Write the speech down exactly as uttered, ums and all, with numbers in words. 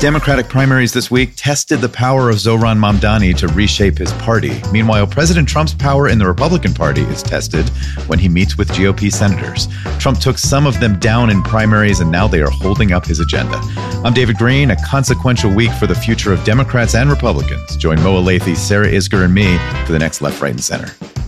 Democratic primaries this week tested the power of Zohran Mamdani to reshape his party. Meanwhile, President Trump's power in the Republican Party is tested when he meets with G O P senators. Trump took some of them down in primaries, and now they are holding up his agenda. I'm David Green. A consequential week for the future of Democrats and Republicans. Join Mo Elleithee, Sarah Isgur, and me for the next Left, Right, and Center.